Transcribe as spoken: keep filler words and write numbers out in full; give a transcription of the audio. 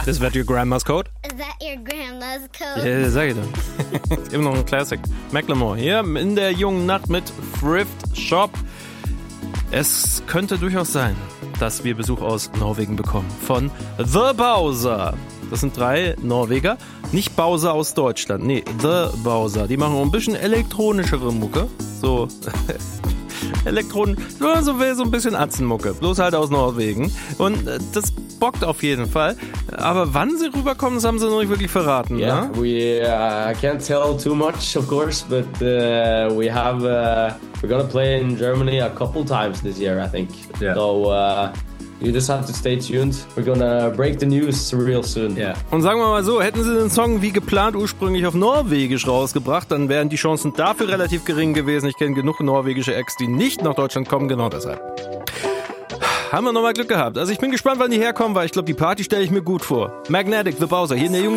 Is that your grandma's code? Is that your grandma's code? Ja, sag ich doch. Immer noch ein Classic. Macklemore hier in der jungen Nacht mit Thrift Shop. Es könnte durchaus sein, dass wir Besuch aus Norwegen bekommen. Von The Bowser. Das sind drei Norweger. Nicht Bowser aus Deutschland. Nee, The Bowser. Die machen auch ein bisschen elektronischere Mucke. So Elektronen, so, so ein bisschen Atzenmucke. Bloß halt aus Norwegen. Und äh, das bockt auf jeden Fall. Aber wann sie rüberkommen, das haben sie noch nicht wirklich verraten. Yeah, ne? we uh, I can't tell too much, of course, but uh, we have uh, we're gonna play in Germany a couple times this year, I think. Yeah. So uh, you just have to stay tuned. We're gonna break the news real soon. Yeah. Und sagen wir mal so, hätten sie den Song wie geplant ursprünglich auf Norwegisch rausgebracht, dann wären die Chancen dafür relativ gering gewesen. Ich kenne genug norwegische Acts, die nicht nach Deutschland kommen, genau deshalb. Haben wir nochmal Glück gehabt. Also ich bin gespannt, wann die herkommen, weil ich glaube, die Party stelle ich mir gut vor. Magnetic, The Bowser, hier in der jungen